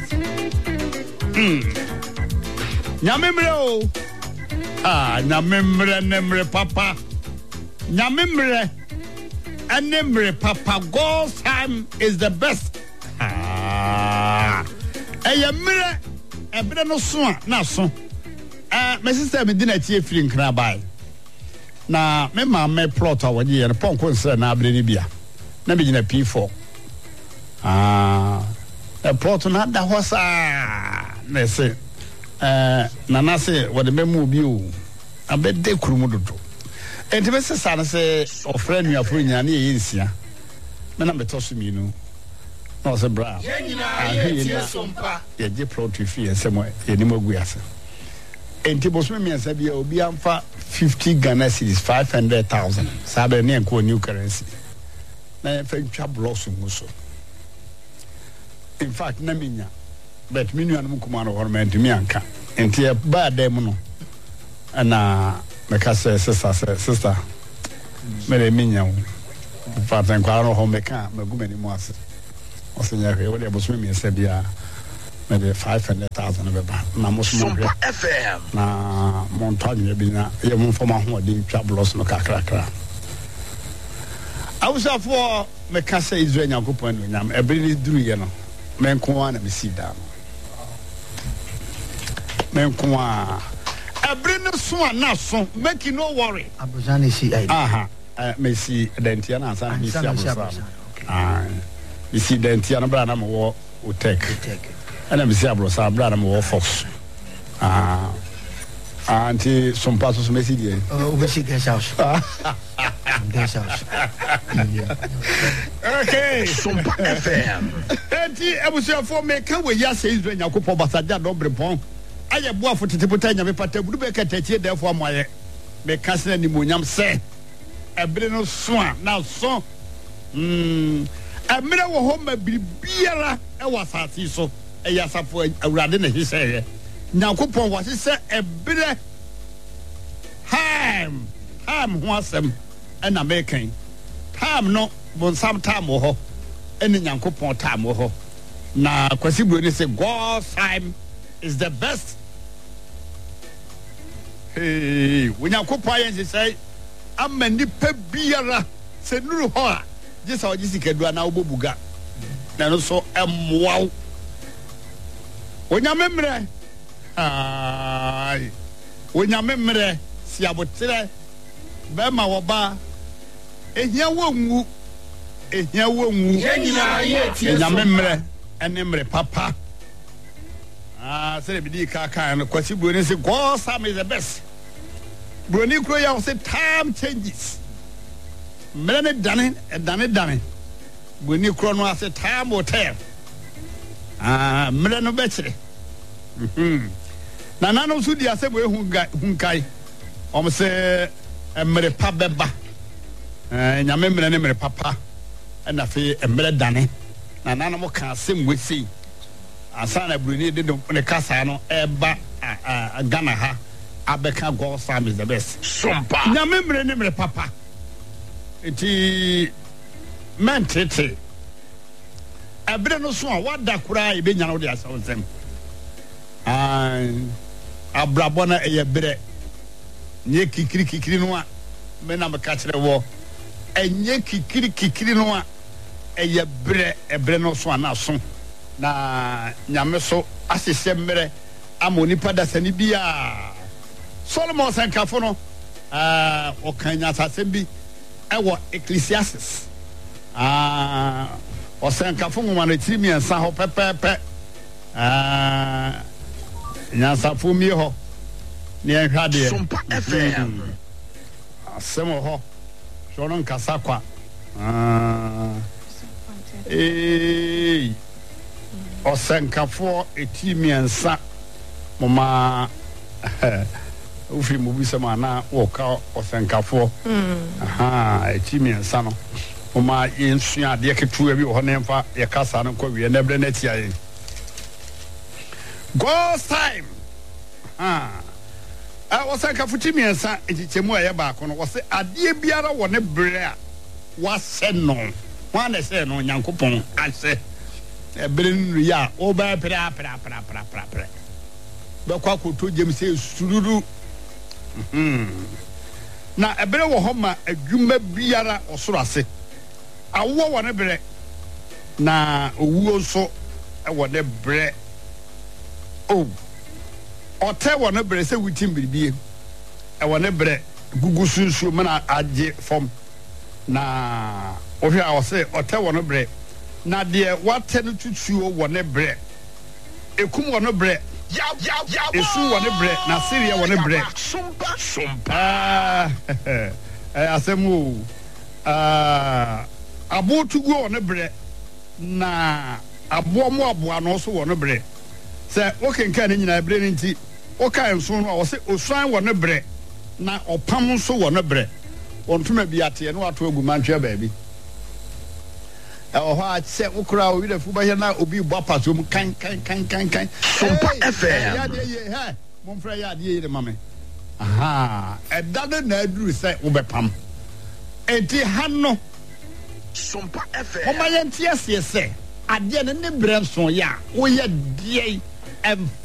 Nyamemre o. Nyamemre nemre papa. Nyamemre nemre papa. God's time is the best. Eyemre ebre no so na so. My sister me dina tie free nkra bai. Na me ma me plot awodi ye ponko nsre na abre ni bia. Na me gina P4. A plot na da hosa. Na say nana say what the memu bi o. Abede kurumu dodo. Enti me sesa na say ofre nua fo nya na ye nsia. Me na betoso mi no. No say bra. Ye sompa. Ye je plot fi ensemo ye ni magu ase. Enti boso me ansa bia obi amfa 50 Ghana cedis 500,000 sabe ne enko new currency na fa twa blocks nguso. In fact na minya but minu anu kuma no horment mi anka enti e ba dem no ana me ka say sister me le minya wo fa tan kwa no ho me ka magumani mo ase o se nya he wo de boso me ansa bia maybe 500,000 beba na musmo FM na montagne bi na ye mo foma ho de twabulos no kakrakra awusa for me ka say Israel Yakopon no nyam ebri ni duru ye no menko ana me si da no menko a ebri no so na so make no worry abujani si aha me si dentia na san me si abusa me si dentia na bra na mo wo utek and I'm Zabro Sabra more Fox. Auntie, some parts of Messi. Over she gets house. Okay, some FM. Auntie, I was your for me. Can we just say when you go for Basaja Dobrepon? I have one for Tiputania, but I would make a take therefore my cousin and Muniam say a Breno Swan. Now, so a minute home be beer. I was at so. Yasafo awrade na hise Nyankopon wase se ebere ham ho asem na mekan ham no bonsam tam ho ene Nyankopon tam ho na kwasi bro ni say God's time is the best. Hey when Nyankopon yen say amani pa biara se nuru ho a jisa ojisikadu na obobuga na no so emwaw Onyamemre Onyamemre si abotre be ma woba ehia wonwu Onyamemre enemre papa say be di kaka no kwasi bro ni say God Sam is the best bro ni kro ya say time changes mele ne dane bro ni kro no say time hotel mele no betire na nanu so dia se bo hunkai om se emre pa beba nyame mele ne mere papa na fe emre dane na nanu mo kan asem wesi asana bruni de ne kasa no eba Ghana ha abeka God's Sam is the best sompa nyame mele ne mere papa enti mentete ebre no so a wada kura e be nya no de asawnsem abrabona e yebre nye kikiri no a me na me ka kire wo enye kikiri no a e yebre ebre no so na so na nyame so asese mere amoni pada sani bia Solomon sankafo no o kanya sasem bi e wo Ecclesiastes o sankafo ngoma na tiri miensa ho pepepe nyasa fumi ho ne nhade Sumpa FM asemo ho shono nkasa kwa o sankafo etimiensa mama ufi mubisa mana woka o sankafo etimiensa no mama yensua de ketua bi ho ne mfa ye kasa no kwa wie na bre na tia yin God's time. Was a Cafutimiansa, it's a more back was a dear biara one brea was said no. One I said no, Yankopon, I said, ebere ya o ba pra be kwa koto jem se sururu na ebere wo ho ma adwuma biara osoro ase awo wo ne bere na owuo so wo ne bere o ote wo ne bere se wutim biribie wo ne bere gugu sunsu mana agye fom na ohwe a wo se ote wo ne bere na de wate no tutuo wo ne bere ekum wo ne bere esu wo ne bere na seria wo ne bere sumpa asemu abotugo wo ne bere na abomo aboa no so wo ne bere se wokenka ne nyina bere nti woka enso no wo se osuan wo ne bere na opam so wo ne bere wontuma bi ate no ato agu mantwe baabi ho a se ukura o wirefu ba he na obi bo apaso mu kan Sumpa FM ya de ye he mo mfra ya de ye mame aha edade na aduru se wo bepam enti hanno Sumpa FM o ma ye ntie se ade ne ne brɛ so ya wo ye die